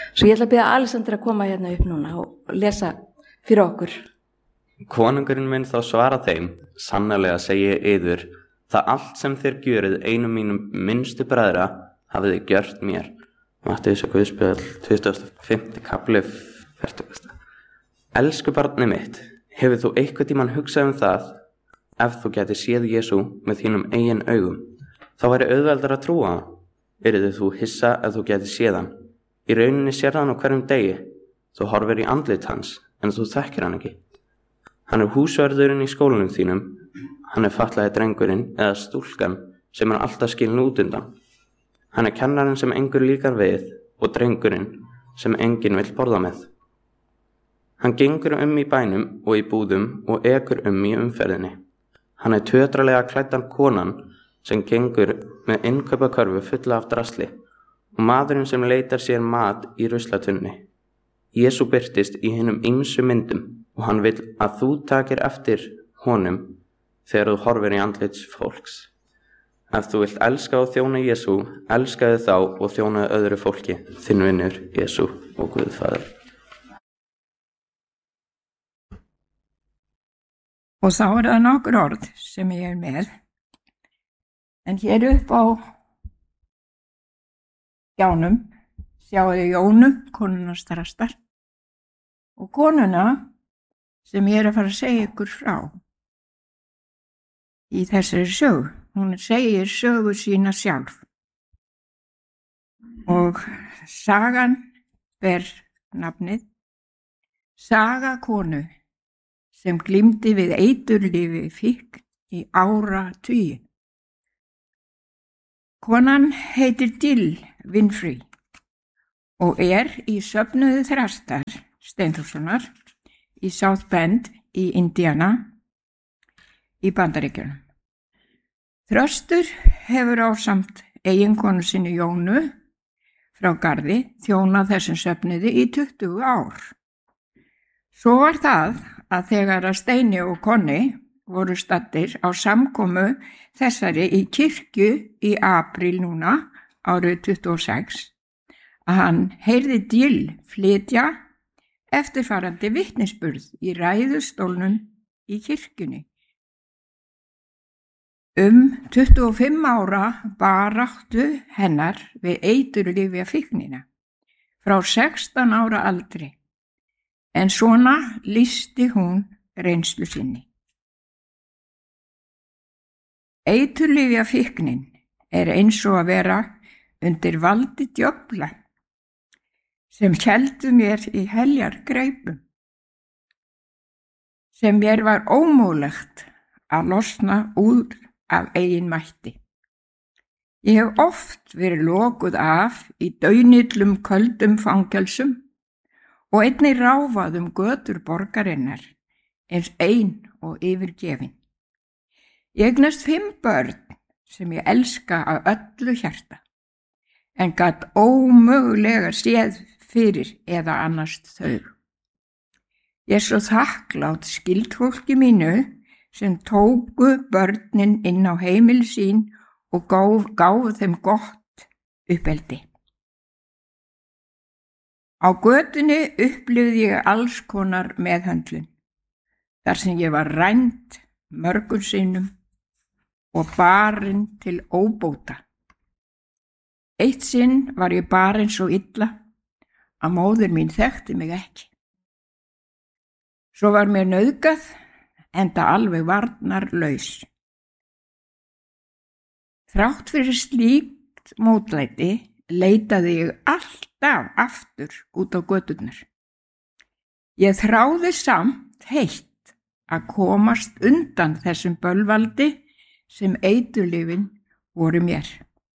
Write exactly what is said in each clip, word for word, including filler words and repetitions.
Svo ég ætla að biðja Alexander að koma hérna upp núna og lesa fyrir okkur. Konungurinn minn þá svara þeim, sannarlega segi ég yður, það allt sem þér gjörið einum mínum minnstu bræðra hafið þið gjört mér. Matteus og Guðspjall, tuttugasta og fimmta kafli, fertugasta. Elsku barnið mitt, hefur þú eitthvað tímann hugsað um það, ef þú gæti séð Jesú með þínum eigin augum, þá væri auðveldara að trúa hann. Yrði þú hissa ef þú gæti séð hann. Í rauninni sér hann á hverjum degi, þú horfir í andlit hans, en þú þekkir hann ekki. Hann er húsvörðurinn í skólanum þínum, hann er fatlaði drengurinn eða stúlkan sem er alltaf skilin út undan. Hann er kennarinn sem engur líkar við og drengurinn sem enginn vill borða með. Hann gengur um í bænum og í búðum og ekur um í umferðinni. Hann er tötralega klæddan konan sem gengur með innkaupakörfu fulla af drasli og maðurinn sem leitar sér mat í ruslatunni. Jesú birtist í hinum ýmsu myndum og hann vill að þú takir eftir honum þegar þú horfir í andlits fólks. Ef þú vilt elska og þjóna Jesú, elskaðu þá og þjónaðu öðru fólki, þinn vinur Jesú og Guðfaðir. Og þá er það nokkur orð sem ég er með. En hér upp á skjánum sjáu þið Jónu, konuna Strastar, og konuna sem ég er að fara að segja ykkur frá í þessari sögu. Hún segir sögu sína sjálf og sagan ber nafnið Saga konu sem glímdi við eiturlyfi fíkn í áratugi. Konan heitir Jill Winfrey og er í söfnuði Þrastar Steinþórssonar í South Bend í Indiana í Bandaríkjunum. Þröstur hefur ásamt eiginkonu sinni Jónu frá Garði þjónað þessum söfnuði í tuttugu ár. Svo var það að þegar að Steini og Konni voru staddir á samkomu þessari í kirkju í apríl núna árið tuttugu og sex að hann heyrði Jill flytja eftirfarandi vitnisburð í ræðustólnum í kirkjunni. Um tuttugu og fimm ára baráttu hennar við eiturlyfjafíknina frá sextán ára aldri, en svona lýsti hún reynslu sinni. Eiturlyfjafíknin er eins og að vera undir valdi djöfla sem héldu mér í heljar greipum, sem mér var ómögulegt að losna úr af eigin mætti. Ég hef oft verið lokuð af í daunillum köldum fangelsum og einnig ráfað um götur borgarinnar eins ein og yfirgefin. Ég eignast fimm börn sem ég elska af öllu hjarta, en gat ómögulega séð fyrir eða annast þau. Ég er svo þakklát skyldfólki mínu sem tóku börnin inn á heimili sín og gáfu gáf þeim gott uppeldi. Á götunni upplifði ég alls konar meðhöndlun, þar sem ég var rænd mörgum sinnum og barin til óbóta. Eitt sinn var ég barin svo illa að móðir mín þekkti mig ekki. Svo var mér nauðgað, enda alveg varnarlaus. Þrátt fyrir slíkt mótlæti leitaði ég alltaf aftur út á göturnar. Ég þráði samt heitt að komast undan þessum bölvaldi sem eiturlyfin voru mér.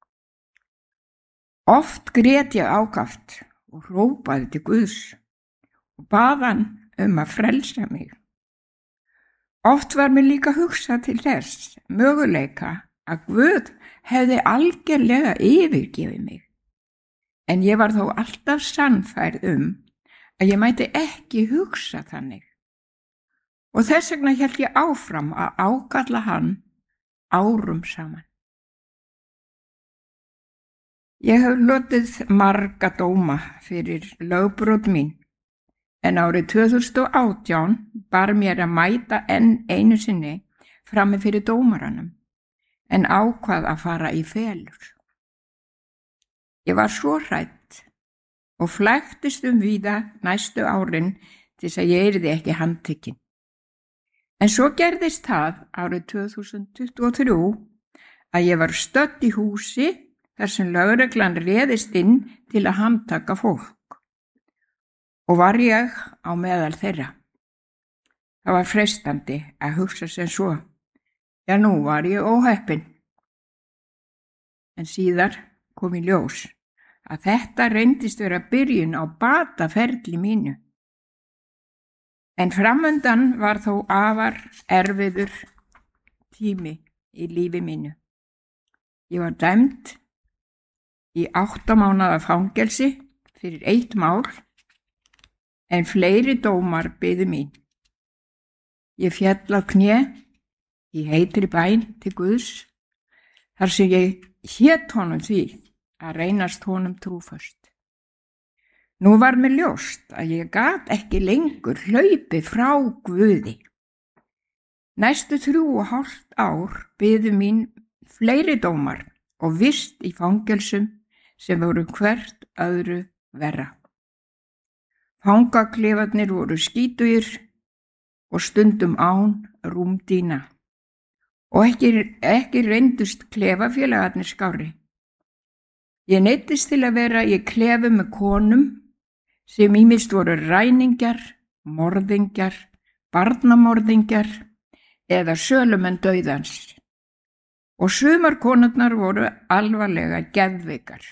Oft grét ég ákaft og hrópaði til Guðs og bað hann um að frelsa mig. Oft var mér líka hugsað til þess möguleika að Guð hefði algerlega yfirgefið mig, en ég var þó alltaf sannfærð um að ég mæti ekki hugsa þannig. Og þess vegna hélt ég áfram að ákalla hann árum saman. Ég hef lotið marga dóma fyrir lögbrot mín, en árið tvö þúsund og átján bar mér að mæta enn einu sinni frammi fyrir dómaranum, en ákvað að fara í felur. Ég var svo hrædd og flæktist um víða næstu árin til þess að ég yrði ekki handtekinn. En svo gerðist það árið tvö þúsund tuttugu og þrjú að ég var stödd í húsi þar sem lögreglan réðist inn til að handtaka fólk og var ég á meðal þeirra. Það var freistandi að hugsa sem svo, já nú var ég óheppin. En síðar kom í ljós að þetta reyndist vera byrjun á bataferli mínu. En framundan var þó afar erfiður tími í lífi mínu. Ég var dæmd í átta mánaða fangelsi fyrir eitt mál, en fleiri dómar biðu mín. Ég féll á kné í heitri bæn til Guðs, þar sem ég hét honum því að reynast honum trúföst. Nú var mér ljóst að ég gat ekki lengur hlaupið frá Guði. Næstu þrjú og hálft ár biðu mín fleiri dómar og vist í fangelsum sem voru hvert öðru verra. Fangaklefarnir voru skítugir og stundum án rúmdýna og ekki, ekki reyndust klefafélagarnir skárri. Ég neyddist til að vera í klefu með konum sem ýmist voru ræningjar, morðingjar, barnamorðingjar eða sölumenn dauðans. Og sumar konurnar voru alvarlega geðveikar.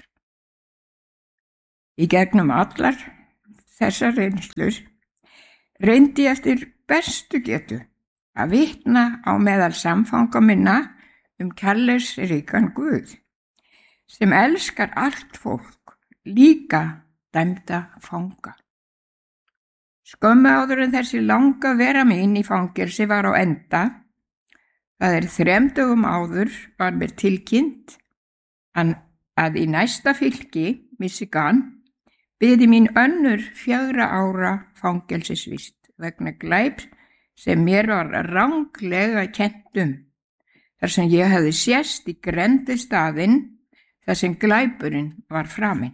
Í gegnum allar þessar reynslur reyndi ég eftir bestu getu að vitna á meðal samfanga minna um kærleiksríkan Guð, sem elskar allt fólk, líka dæmda fanga. Skömmu áður en þessi langa vera mín í fangelsi var á enda, það er þrem dögum áður var mér tilkynnt að í næsta fylki, Michigan, biði mín önnur fjögra ára fangelsisvist vegna glæps sem mér var ranglega kennt um, þar sem ég hefði sést í grendu staðinn þar sem glæpurinn var framinn.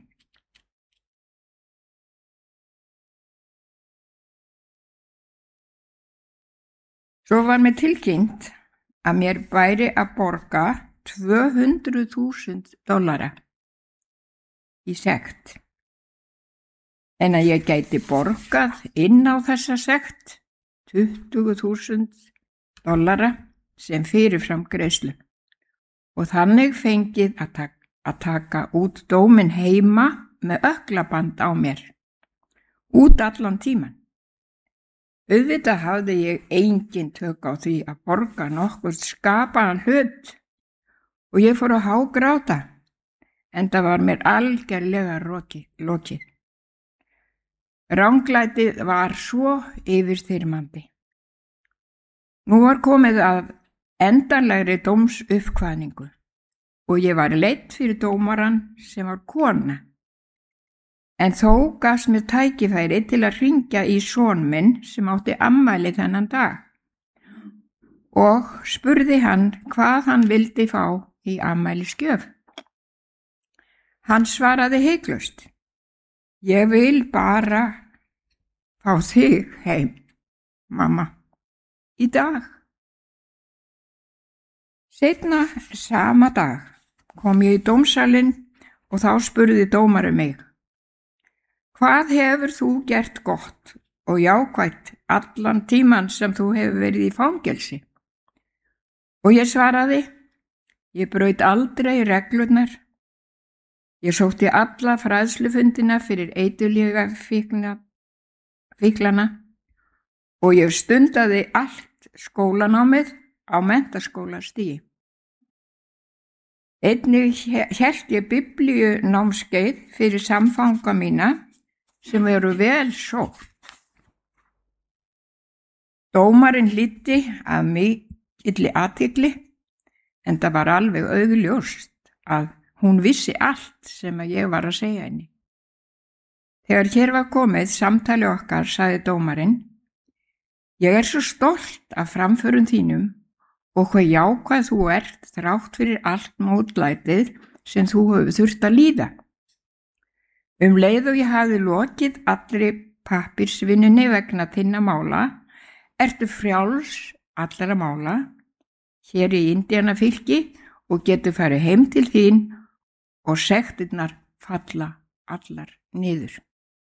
Svo var mér tilkynnt að mér bæri að borga tvö hundruð þúsund dollara í sekt, en að ég gæti borgað inn á þessa sekt tuttugu þúsund dollara sem fyrirfram greiðslu og þannig fengið að taka, að taka út dóminn heima með ökklaband á mér, út allan tíman. Auðvitað hafði ég engin tök á því að borga nokkuð skapaðan hlut og ég fór að hágráta, en það var mér algerlega lokið. Ranglætið var svo yfirþyrmandi. Nú var komið að endanlegri dómsuppkvaðningu og ég var leidd fyrir dómaran sem var kona. En þó gafst mér tækifæri til að hringja í son minn sem átti afmæli þennan dag og spurði hann hvað hann vildi fá í afmælisgjöf. Hann svaraði heyklaust: Ég vil bara fá þig heim, mamma, í dag. Seinna sama dag kom ég í dómsalinn og þá spurði dómari mig: Hvað hefur þú gert gott og jákvætt allan tíman sem þú hefur verið í fangelsi? Og ég svaraði: Ég braut aldrei reglurnar. Ég sótti alla fræðslufundina fyrir eiturlyfja fíklana og ég stundaði allt skólanámið á menntaskólastigi. Einnig hélt ég biblíunámskeið fyrir samfanga mína sem eru vel sótt. Dómarinn hlýddi af mikilli athygli, en það var alveg augljóst að Hún vissi allt sem að ég var að segja henni. Þegar hér var komið samtali okkar, sagði dómarinn: Ég er svo stolt af framförum þínum og hvað jákvæð þú ert þrátt fyrir allt mótlætið sem þú hefur þurft að líða. Um leið og ég hafði lokið allri pappirsvinninni vegna þinna mála, ertu frjáls allra mála hér í Indíánafylki og getur farið heim til þín og sektirnar falla allar niður.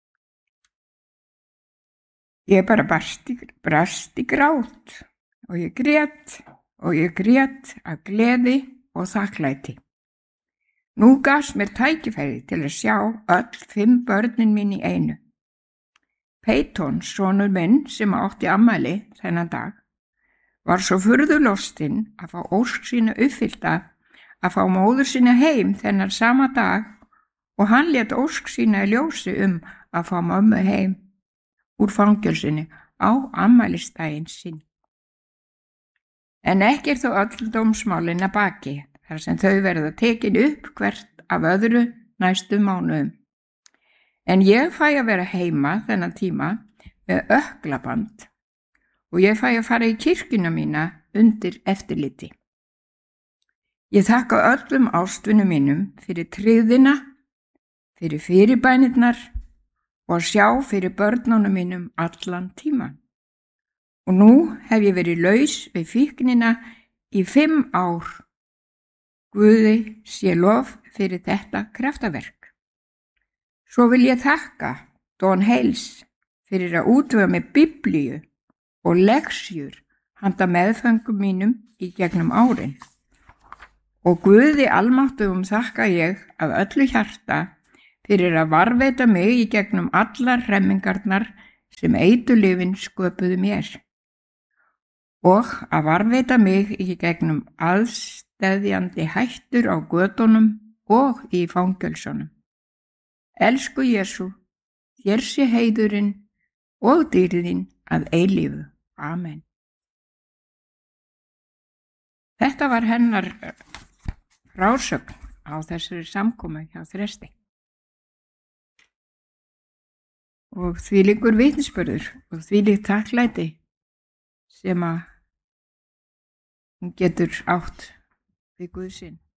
Ég bara brast í, brast í grát og ég grét og ég grét af gleði og þakklæti. Nú gafst mér tækifæri til að sjá öll fimm börnin mín í einu. Peyton, sonur minn sem átti afmæli þennan dag, var svo furðu lostinn að fá ósk sína uppfyllta að fá móður sína heim þennan sama dag og hann lét ósk sína í ljósi um að fá mömmu heim úr fangelsinni á afmælisdaginn sinn. En ekki er þó öll dómsmálin að baki, þar sem þau verða tekin upp hvert af öðru næstu mánuðum. En ég fæ að vera heima þennan tíma með ökklaband og ég fæ að fara í kirkjuna mína undir eftirliti. Ég þakka öllum ástvinum mínum fyrir tryggðina, fyrir fyrirbænirnar og að sjá fyrir börnunum mínum allan tíman. Og nú hef ég verið laus við fíknina í fimm ár. Guði sé lof fyrir þetta kraftaverk. Svo vil ég þakka Don Hales fyrir að útvega með biblíu og leksjur handa meðföngum mínum í gegnum árin. Og Guði almáttugum þakka ég af öllu hjarta fyrir að varðveita mig í gegnum allar hremmingarnar sem eitulyfin sköpuðu mér og að varðveita mig í gegnum aðsteðjandi hættur á götunum og í fangelsunum. Elsku Jesú, þér sé heiðurinn og dýrðin að eilífu. Amen. Þetta var hennar frásögn á þessari samkomu hjá Þresti. Og því liggur vitnisburður og því liggur takklæti sem að hún getur átt við Guð sinn.